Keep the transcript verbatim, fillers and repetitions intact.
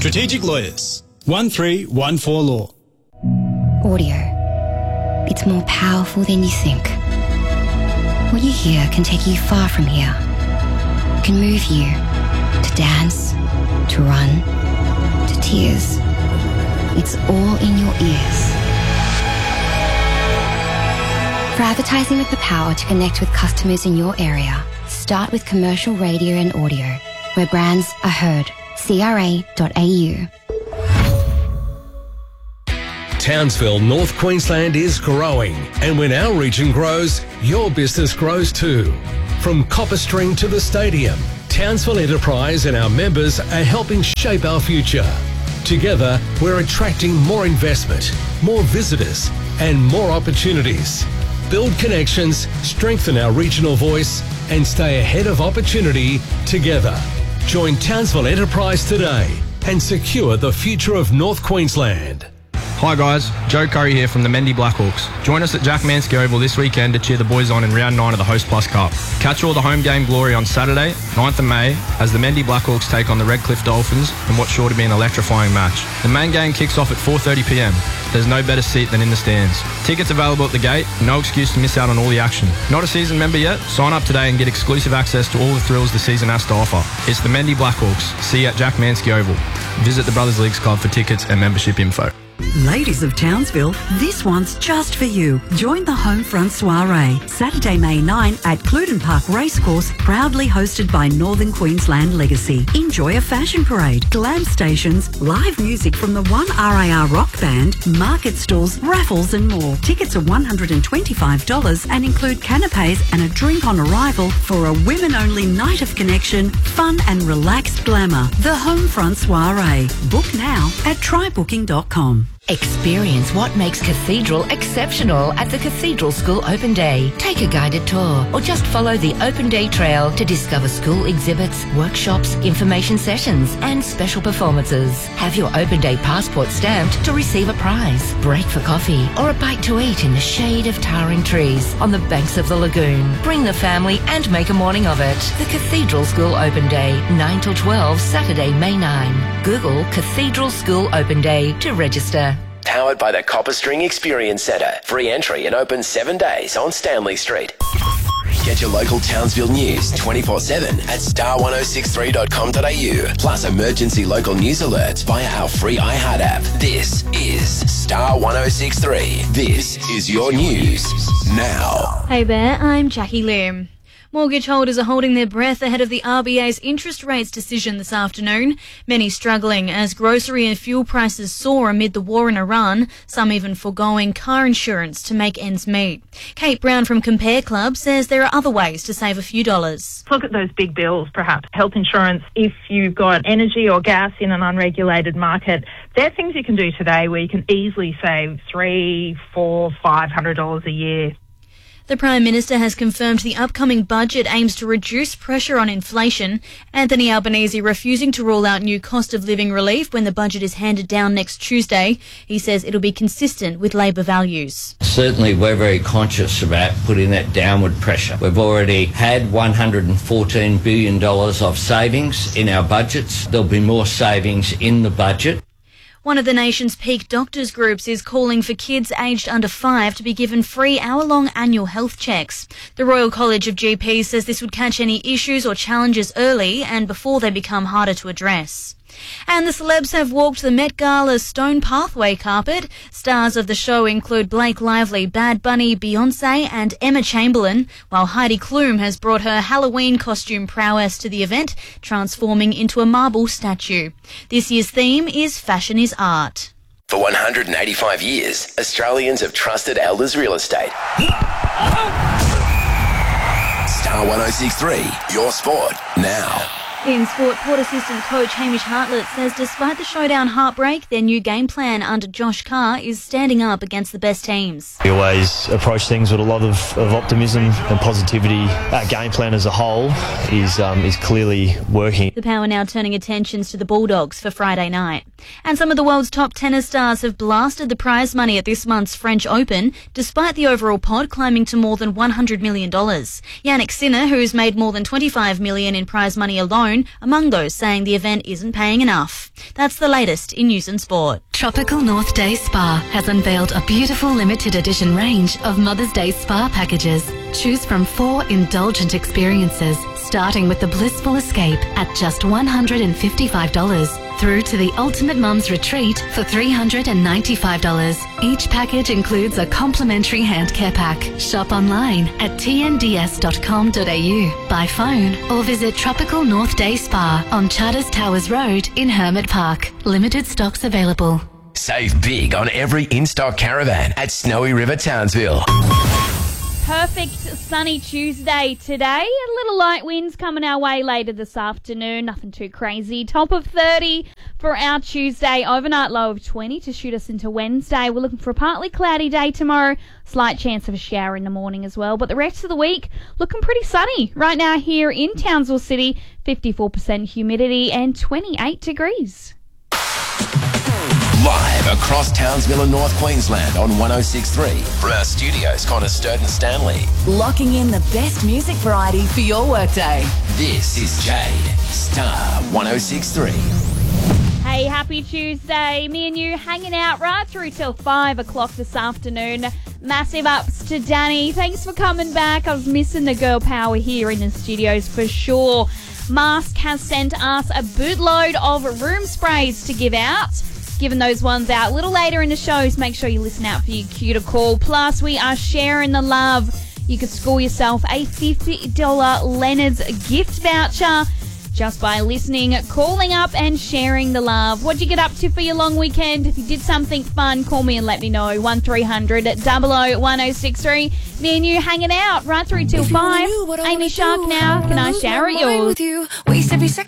Strategic Lawyers. one three one four Law. Audio. It's more powerful than you think. What you hear can take you far from here. It can move you to dance, to run, to tears. It's all in your ears. For advertising with the power to connect with customers in your area, start with commercial radio and audio, where brands are heard. C R A dot A U. Townsville, North Queensland is growing, and when our region grows, your business grows too. From Copper String to the stadium, Townsville Enterprise and our members are helping shape our future. Together, we're attracting more investment, more visitors, and more opportunities. Build connections, strengthen our regional voice, and stay ahead of opportunity together. Join Townsville Enterprise today and secure the future of North Queensland. Hi guys, Joe Curry here from the Mendy Blackhawks. Join us at Jack Manske Oval this weekend to cheer the boys on in round nine of the Host Plus Cup. Catch all the home game glory on Saturday, ninth of May, as the Mendy Blackhawks take on the Redcliffe Dolphins in what's sure to be an electrifying match. The main game kicks off at four thirty p m. There's no better seat than in the stands. Tickets available at the gate, no excuse to miss out on all the action. Not a season member yet? Sign up today and get exclusive access to all the thrills the season has to offer. It's the Mendy Blackhawks. See you at Jack Manske Oval. Visit the Brothers Leagues Club for tickets and membership info. Ladies of Townsville, this one's just for you. Join the Homefront Soiree, Saturday, May ninth at Cluden Park Racecourse, proudly hosted by Northern Queensland Legacy. Enjoy a fashion parade, glam stations, live music from the one R A R rock band, market stalls, raffles and more. Tickets are one hundred twenty-five dollars and include canapes and a drink on arrival for a women-only night of connection, fun and relaxed glamour. The Homefront Soiree. Book now at try booking dot com. Experience what makes Cathedral exceptional at the Cathedral School Open Day. Take a guided tour or just follow the Open Day Trail to discover school exhibits, workshops, information sessions and special performances. Have your Open Day passport stamped to receive a prize. Break for coffee or a bite to eat in the shade of towering trees on the banks of the lagoon. Bring the family and make a morning of it. The Cathedral School Open Day, nine till twelve, Saturday, May ninth. Google Cathedral School Open Day to register. Powered by the Copper String Experience Centre. Free entry and open seven days on Stanley Street. Get your local Townsville news twenty-four seven at star ten sixty-three dot com dot a u. Plus emergency local news alerts via our free iHeart app. This is Star ten sixty-three. This is your news now. Hey there, I'm Jackie Lim. Mortgage holders are holding their breath ahead of the R B A's interest rates decision this afternoon. Many struggling as grocery and fuel prices soar amid the war in Iran, some even foregoing car insurance to make ends meet. Kate Brown from Compare Club says there are other ways to save a few dollars. Look at those big bills, perhaps health insurance. If you've got energy or gas in an unregulated market, there are things you can do today where you can easily save three, four, five hundred dollars a year. The Prime Minister has confirmed the upcoming budget aims to reduce pressure on inflation. Anthony Albanese refusing to rule out new cost of living relief when the budget is handed down next Tuesday. He says it'll be consistent with Labor values. Certainly we're very conscious about putting that downward pressure. We've already had one hundred fourteen billion dollars of savings in our budgets. There'll be more savings in the budget. One of the nation's peak doctors groups is calling for kids aged under five to be given free hour-long annual health checks. The Royal College of G Ps says this would catch any issues or challenges early and before they become harder to address. And the celebs have walked the Met Gala's stone pathway carpet. Stars of the show include Blake Lively, Bad Bunny, Beyonce and Emma Chamberlain, while Heidi Klum has brought her Halloween costume prowess to the event, transforming into a marble statue. This year's theme is Fashion is Art. For one hundred eighty-five years, Australians have trusted Elders Real Estate. Star ten sixty-three, your sport now. In sport, Port assistant coach Hamish Hartlett says despite the showdown heartbreak, their new game plan under Josh Carr is standing up against the best teams. We always approach things with a lot of, of optimism and positivity. Our game plan as a whole is um, is clearly working. The Power now turning attentions to the Bulldogs for Friday night. And some of the world's top tennis stars have blasted the prize money at this month's French Open, despite the overall pot climbing to more than one hundred million dollars. Yannick Sinner, who's made more than twenty-five million dollars in prize money alone, phone, among those saying the event isn't paying enough. That's the latest in news and sport. Tropical North Day Spa has unveiled a beautiful limited edition range of Mother's Day spa packages. Choose from four indulgent experiences, starting with the Blissful Escape at just one hundred fifty-five dollars, through to the Ultimate Mum's Retreat for three hundred ninety-five dollars. Each package includes a complimentary hand care pack. Shop online at t n d s dot com dot a u, by phone, or visit Tropical North Day Spa on Charters Towers Road in Hermit Park. Limited stocks available. Save big on every in-stock caravan at Snowy River Townsville. Perfect sunny Tuesday today. A little light winds coming our way later this afternoon. Nothing too crazy. Top of thirty for our Tuesday. Overnight low of twenty to shoot us into Wednesday. We're looking for a partly cloudy day tomorrow. Slight chance of a shower in the morning as well. But the rest of the week looking pretty sunny. Right now here in Townsville City, fifty-four percent humidity and twenty-eight degrees. Live across Townsville and North Queensland on one oh six point three. From our studios, Connor Sturton Stanley. Locking in the best music variety for your workday. This is Jade, Star one oh six point three. Hey, happy Tuesday. Me and you hanging out right through till five o'clock this afternoon. Massive ups to Danny. Thanks for coming back. I was missing the girl power here in the studios for sure. Mask has sent us a bootload of room sprays to give out. Giving those ones out a little later in the shows. Make sure you listen out for your cue to call. Plus, we are sharing the love. You could score yourself a fifty dollars Leonard's gift voucher just by listening, calling up and sharing the love. What'd you get up to for your long weekend? If you did something fun, call me and let me know. one three hundred, double oh, one oh six three. Me and you hanging out right through till five. Amy Shark now. Can I shower at yours? With you, waste every second.